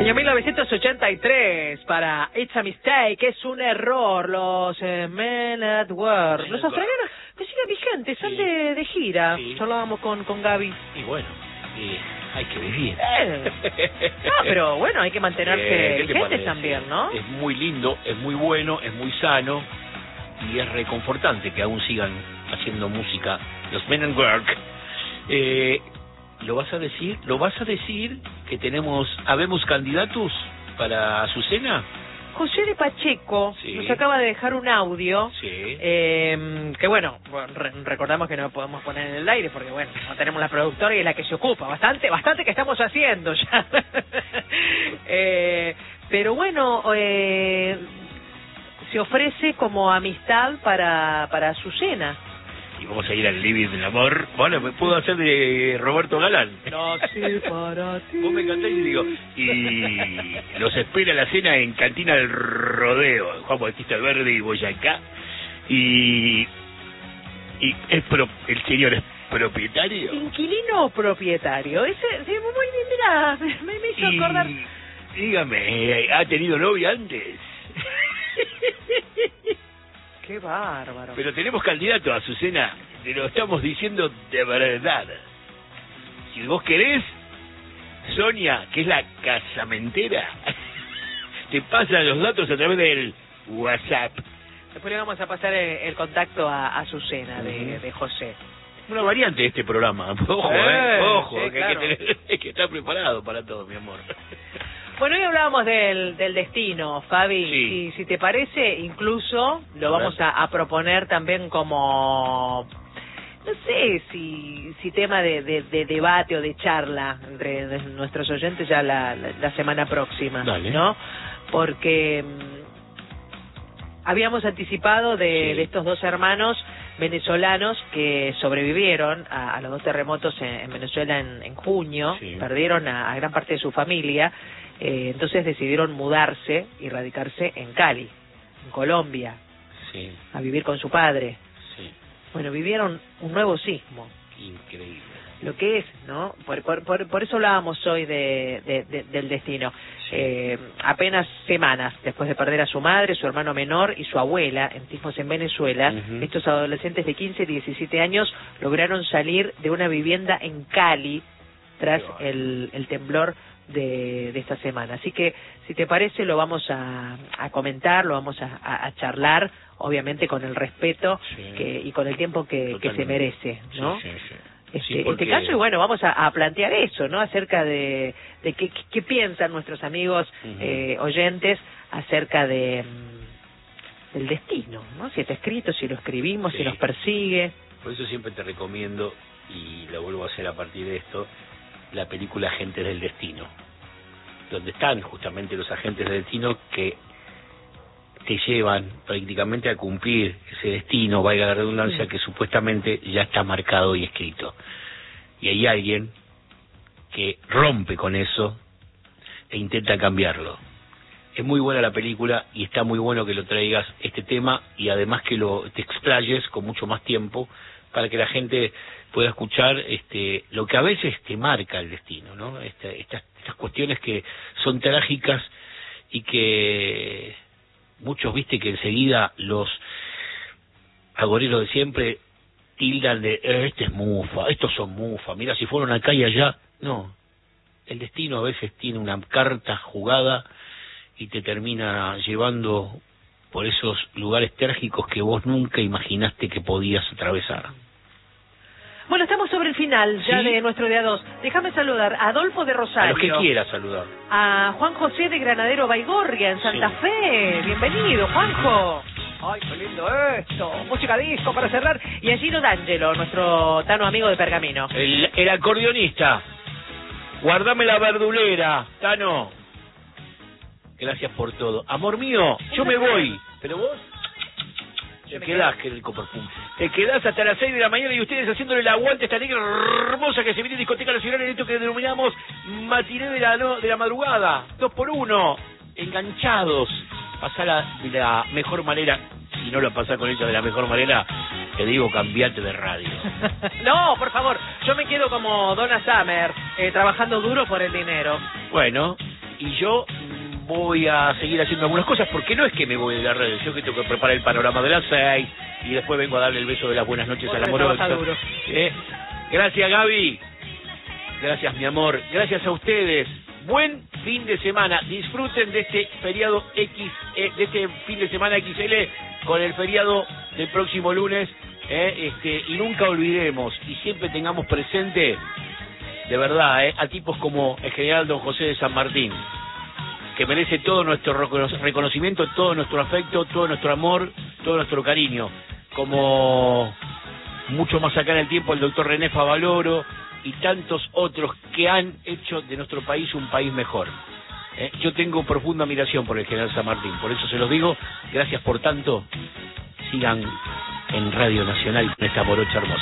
Año 1983 para It's a Mistake, es un error, los Men at Work. Los australianos que siguen vigentes, están de gira. Sí. Hablábamos con Gaby. Y bueno, hay que vivir. No, pero bueno, hay que mantenerse ¿qué te vigentes parece? también, ¿no? Es muy lindo, es muy bueno, es muy sano y es reconfortante que aún sigan haciendo música los Men at Work. ¿Lo vas a decir? ¿Lo vas a decir que habemos candidatos para Azucena? José de Pacheco Sí. nos acaba de dejar un audio. Sí. Que bueno, recordamos que no podemos poner en el aire porque bueno, no tenemos la productora y es la que se ocupa. Bastante que estamos haciendo ya. Pero bueno, se ofrece como amistad para Azucena. Y vamos a ir al Living del Amor. Bueno, me puedo hacer de Roberto Galán. No sé para ti. Vos me encantáis y digo, y los espera la cena en Cantina del Rodeo, Juan Bautista Verde y Boyacá. Y el señor es propietario. ¿Inquilino o propietario? Ese, sí, muy bien, mira, me hizo acordar. Dígame, ¿ha tenido novia antes? Qué bárbaro. Pero tenemos candidato a Azucena, te lo estamos diciendo de verdad. Si vos querés, Sonia, que es la casamentera, te pasa los datos a través del WhatsApp. Después le vamos a pasar el contacto a Azucena de José. Una variante de este programa. Ojo, ojo, sí, que claro. hay que estar preparado para todo, mi amor. Bueno, hoy hablábamos del destino, Fabi. Sí. Si te parece, incluso lo vamos a proponer también como, no sé, si tema de debate o de charla entre nuestros oyentes ya la semana próxima. Dale. ¿No? Porque habíamos anticipado de estos dos hermanos venezolanos que sobrevivieron a los dos terremotos en Venezuela en junio, Sí. perdieron a gran parte de su familia. Entonces decidieron mudarse y radicarse en Cali, en Colombia, Sí, a vivir con su padre. sí, Bueno, vivieron un nuevo sismo, increíble. lo que es, ¿no? Por eso hablábamos hoy del destino. Sí. Apenas semanas después de perder a su madre, su hermano menor y su abuela en sismos en Venezuela, Ujú. estos adolescentes de 15 y 17 años lograron salir de una vivienda en Cali tras Qué bueno. el temblor de esta semana. Así que, si te parece, lo vamos a comentar, lo vamos a charlar, obviamente con el respeto Sí. y con el tiempo que se Totalmente. merece, ¿no? Sí, sí, sí. Este, Sí, porque- este caso, y bueno, vamos a plantear eso, ¿no? Acerca de qué piensan nuestros amigos Ujú. oyentes acerca del destino, ¿no? Si está escrito, si lo escribimos, Sí. si nos persigue. Por eso siempre te recomiendo, y lo vuelvo a hacer a partir de esto, la película Agentes del Destino, donde están justamente los agentes del destino que te llevan prácticamente a cumplir ese destino, valga la redundancia, que supuestamente ya está marcado y escrito. Y hay alguien que rompe con eso e intenta cambiarlo. Es muy buena la película y está muy bueno que lo traigas este tema y además que te explayes con mucho más tiempo para que la gente pueda escuchar lo que a veces te marca el destino, ¿no? Estas cuestiones que son trágicas y que muchos, viste, que enseguida los agoreros de siempre tildan de este es mufa, estos son mufa, mira si fueron acá y allá. No, el destino a veces tiene una carta jugada y te termina llevando por esos lugares trágicos que vos nunca imaginaste que podías atravesar. Bueno, estamos sobre el final ya ¿Sí? de nuestro día 2. Déjame saludar a Adolfo de A Rosario. los que quieras saludar. A Juan José de Granadero Baigorria, en Santa Sí. Fe. Bienvenido, Juanjo. Ay, qué lindo esto. Música disco para cerrar. Y a Gino D'Angelo, nuestro Tano amigo de Pergamino. El acordeonista. Guardame la verdulera, Tano. Gracias por todo. Amor mío, yo me voy. Pero vos te quedás, qué rico perfume. Te quedás hasta las 6 de la mañana y ustedes haciéndole el aguante a esta negra hermosa que se viene en Discoteca Nacional en esto que denominamos matiné de la madrugada. 2x1. Enganchados. Pasala de la mejor manera. Si no lo pasás con ella de la mejor manera, te digo, cambiate de radio. No, por favor. Yo me quedo como Donna Summer, trabajando duro por el dinero. Bueno, y yo voy a seguir haciendo algunas cosas, porque no es que me voy de las redes, yo que tengo que preparar el panorama de las 6 y después vengo a darle el beso de las buenas noches a la morocha. Gracias, Gaby. Gracias, mi amor. Gracias a ustedes. Buen fin de semana. Disfruten de este feriado X, de este fin de semana XL con el feriado del próximo lunes. Y nunca olvidemos y siempre tengamos presente, de verdad, a tipos como el general Don José de San Martín, que merece todo nuestro reconocimiento, todo nuestro afecto, todo nuestro amor, todo nuestro cariño. Como mucho más acá en el tiempo el doctor René Favaloro y tantos otros que han hecho de nuestro país un país mejor. Yo tengo profunda admiración por el general San Martín, por eso se los digo, gracias por tanto, sigan en Radio Nacional con esta morocha hermosa.